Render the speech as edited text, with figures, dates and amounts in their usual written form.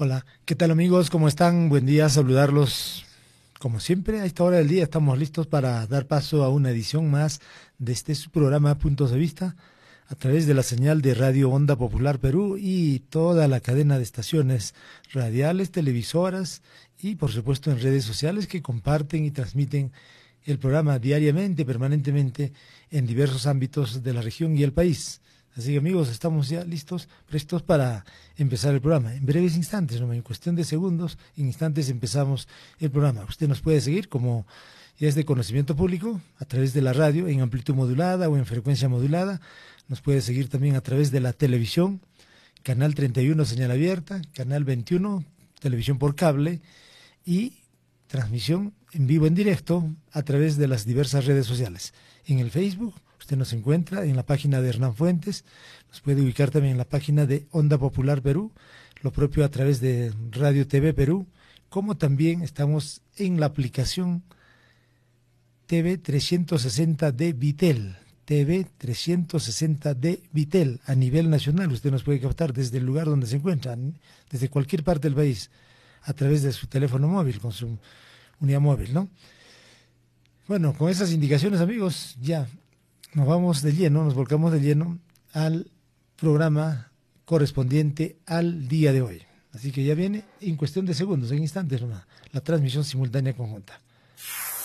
Hola, ¿qué tal amigos? ¿Cómo están? Buen día, saludarlos. Como siempre, a esta hora del día estamos listos para dar paso a una edición más de este su programa Puntos de Vista a través de la señal de Radio Onda Popular Perú y toda la cadena de estaciones radiales, televisoras y por supuesto en redes sociales que comparten y transmiten el programa diariamente, permanentemente en diversos ámbitos de la región y el país. Así que amigos, estamos ya listos, prestos para empezar el programa. En breves instantes, ¿no? En cuestión de segundos, en instantes empezamos el programa. Usted nos puede seguir como ya es de conocimiento público a través de la radio en amplitud modulada o en frecuencia modulada. Nos puede seguir también a través de la televisión, canal 31 señal abierta, canal 21 televisión por cable y transmisión en vivo en directo a través de las diversas redes sociales. En el Facebook usted nos encuentra en la página de Hernán Fuentes, nos puede ubicar también en la página de Onda Popular Perú, lo propio a través de Radio TV Perú, como también estamos en la aplicación TV 360 de Vitel, TV 360 de Vitel, a nivel nacional. Usted nos puede captar desde el lugar donde se encuentra, desde cualquier parte del país, a través de su teléfono móvil, con su unidad móvil, ¿no? Bueno, con esas indicaciones, amigos, ya nos vamos de lleno, nos volcamos de lleno al programa correspondiente al día de hoy. Así que ya viene en cuestión de segundos, en instantes, la transmisión simultánea conjunta.